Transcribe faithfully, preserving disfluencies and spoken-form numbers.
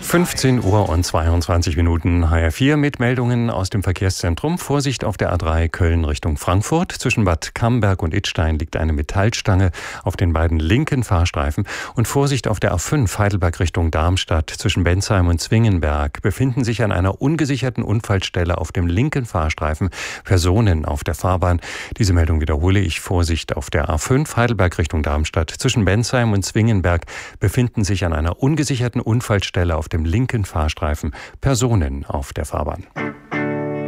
fünfzehn Uhr und zweiundzwanzig Minuten, H R vier mit Meldungen aus dem Verkehrszentrum. Vorsicht auf der A drei Köln Richtung Frankfurt. Zwischen Bad Camberg und Idstein liegt eine Metallstange auf den beiden linken Fahrstreifen. Und Vorsicht auf der A fünf Heidelberg Richtung Darmstadt. Zwischen Bensheim und Zwingenberg befinden sich an einer ungesicherten Unfallstelle auf dem linken Fahrstreifen Personen auf der Fahrbahn. Diese Meldung wiederhole ich. Vorsicht auf der A fünf Heidelberg Richtung Darmstadt. Zwischen Bensheim und Zwingenberg befinden sich an einer ungesicherten Unfallstelle auf dem linken Fahrstreifen Personen auf der Fahrbahn.